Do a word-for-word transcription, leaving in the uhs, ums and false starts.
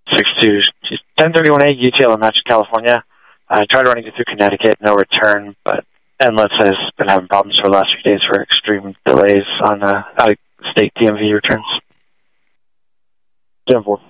six two, ten thirty-one A, U T L in Match, California. I tried running it through Connecticut, no return, but Endless has been having problems for the last few days for extreme delays on uh, out-of-state D M V returns. ten four.